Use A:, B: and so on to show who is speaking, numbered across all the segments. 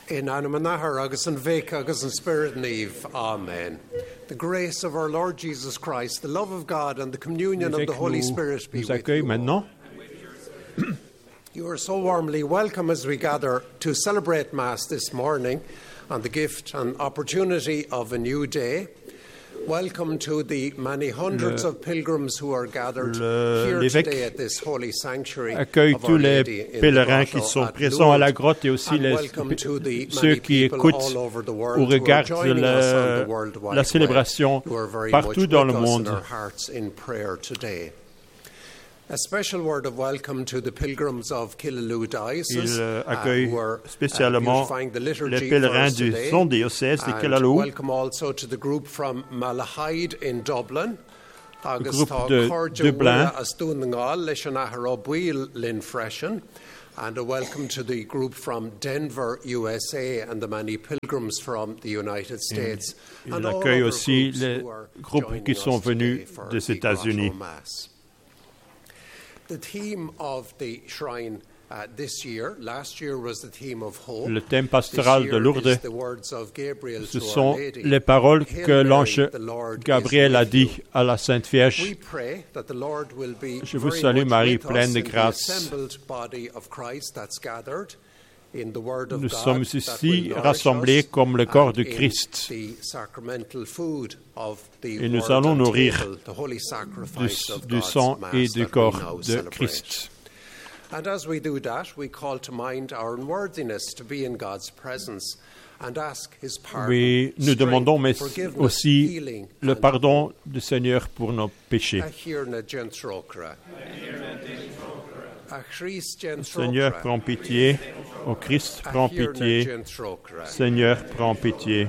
A: In Anamanaher, agus an Vek, agus an Spirit Neve. Amen. The grace of our Lord Jesus Christ, the love of God, and the communion of the Holy Spirit be with you.
B: Maintenant.
A: You are so warmly welcome as we gather to celebrate Mass this morning on the gift and opportunity of a new day. Welcome to the many hundreds of pilgrims who are gathered here today at this holy sanctuary
B: accueille
A: of
B: tous
A: Our
B: les
A: Lady in
B: pèlerins
A: the
B: qui sont
A: grotto at
B: présents à la
A: Lourdes.
B: grotte et aussi
A: And welcome to the
B: ceux
A: many
B: qui
A: people
B: écoutent
A: all over the
B: ou
A: world who are
B: regardent
A: joining us on the World Wide
B: la
A: Web.
B: célébration
A: You are very
B: partout
A: much
B: dans
A: with
B: le
A: us in
B: monde.
A: our hearts in prayer today. A special word of welcome to the pilgrims of Killaloe Diocese
B: Il accueille
A: who are
B: spécialement
A: beautifying the
B: les
A: liturgy
B: pèlerins
A: for us
B: du
A: today.
B: son diocèse de
A: And
B: Killaloe,
A: welcome also to the group from Malahide in Dublin. Agus
B: groupe
A: tá
B: de
A: Cordia
B: Dublin.
A: Willa as dúnagáil leis an ahar ó buil linn freisin. And a welcome to the group from Denver, USA, and the many pilgrims from the United States.
B: Il
A: and all
B: accueille
A: other
B: aussi
A: groups
B: les
A: who are
B: groupes
A: joining
B: qui sont
A: us today
B: venus
A: for
B: des
A: the
B: États-Unis.
A: Grotto Mass. The theme of the shrine this year, last year was the theme of hope.
B: Le thème
A: This
B: pastoral de
A: year
B: Lourdes,
A: is the words of Gabriel
B: ce
A: to Our
B: sont
A: Lady.
B: les paroles
A: Hail
B: que
A: Mary,
B: l'ange
A: the Lord is
B: Gabriel a
A: with
B: dit
A: you.
B: à la Sainte Vierge.
A: We pray that the Lord will be
B: Je vous
A: very
B: salue,
A: much
B: Marie,
A: with us
B: pleine de
A: in the
B: grâce.
A: assembled body of Christ that's gathered in the Word of
B: Nous
A: God
B: sommes
A: that
B: ici
A: will nourish
B: rassemblés
A: us
B: comme le corps
A: and
B: de
A: in
B: Christ.
A: the sacramental food of the
B: Et nous
A: Word
B: allons
A: and
B: nourrir
A: table, the holy sacrifice of
B: du
A: God's
B: sang
A: Mass
B: et du
A: that we
B: corps
A: now
B: de
A: celebrate.
B: Christ.
A: And as we do that, we call to mind our unworthiness to be in God's presence and ask His pardon,
B: Oui, nous demandons mais
A: forgiveness,
B: aussi
A: healing,
B: le
A: and
B: pardon du Seigneur pour nos péchés.
A: Ahirna gentrokra. Achris
B: Seigneur,
A: gentrokra.
B: prends pitié. Ô Christ, prends
A: Ahirna
B: pitié.
A: gentrokra.
B: Seigneur, prends pitié.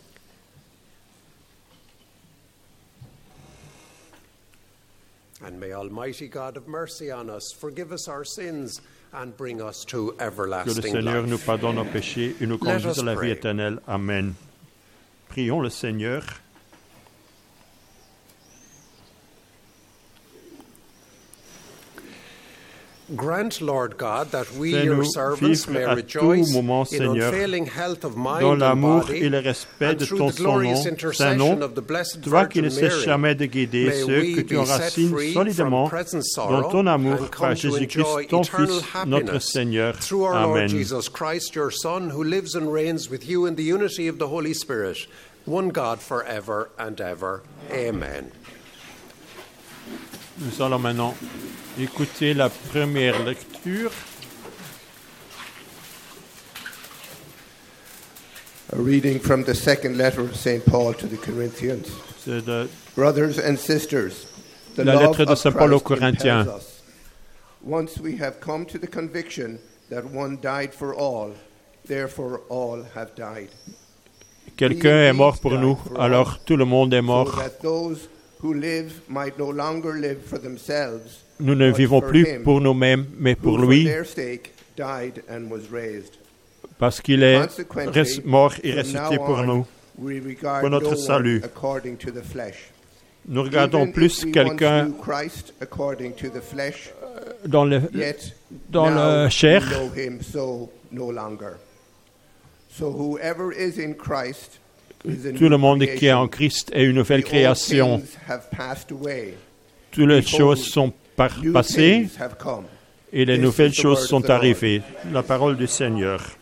A: And may Almighty God of mercy on us forgive us our sins and bring us to
B: Que le
A: everlasting
B: Seigneur nous
A: life.
B: pardonne nos péchés et nous
A: Let
B: conduise
A: us
B: à la vie
A: pray.
B: éternelle. Amen. Prions le Seigneur.
A: Grant, Lord God, that we, your
B: Fais-nous
A: servants, may
B: vivre à
A: rejoice
B: tout moment,
A: in
B: Seigneur,
A: unfailing health of mind
B: dans
A: and
B: l'amour
A: body,
B: et le respect
A: and
B: de
A: through
B: ton
A: the glorious
B: Saint
A: intercession
B: nom,
A: of the Blessed
B: toi qui ne
A: Virgin
B: cesses
A: Mary,
B: jamais de guider
A: may
B: ceux
A: we
B: que tu
A: be set
B: enracines
A: free
B: solidement
A: from present
B: dans
A: sorrow
B: ton amour
A: and
B: par
A: come to enjoy
B: Jésus-Christ, ton
A: eternal
B: Fils, notre
A: happiness
B: Seigneur.
A: through our Lord
B: Amen.
A: Jesus Christ, your Son, who lives and reigns with you in the unity of the Holy Spirit, one God forever and ever. Amen.
B: Nous allons maintenant écouter la première lecture.
C: A reading from the second letter of St. Paul to the Corinthians.
B: C'est de
C: Brothers and sisters, the
B: La
C: love
B: lettre de
C: of
B: Saint Paul aux
C: Christ
B: Corinthiens.
C: impels us. Once we have come to the conviction that one died for all, therefore all have died.
B: Quelqu'un est mort pour nous, alors tout le monde est
C: So
B: mort.
C: that those who live might no longer live for themselves,
B: Nous ne
C: but
B: vivons
C: for
B: plus
C: him
B: pour nous-mêmes, mais
C: who
B: pour
C: for
B: lui,
C: their sake died and was raised.
B: parce qu'il est
C: Consequently,
B: mort et
C: from
B: ressuscité
C: now
B: pour
C: on,
B: nous.
C: we regard
B: pour notre
C: no
B: salut.
C: one according to the flesh.
B: Nous regardons
C: Even
B: plus
C: if we
B: quelqu'un
C: once knew Christ according to the flesh,
B: dans
C: yet
B: dans
C: now
B: la
C: we
B: chair.
C: know him so no longer. So whoever is in Christ is a
B: Tout le
C: new
B: monde qui est
C: creation.
B: en Christ est une nouvelle
C: The old
B: création.
C: things have passed away.
B: Toutes les
C: Behold,
B: choses sont
C: New
B: passées
C: things have come.
B: et les
C: This
B: nouvelles
C: is the
B: choses
C: word of
B: sont
C: the Lord.
B: arrivées. La parole du Seigneur.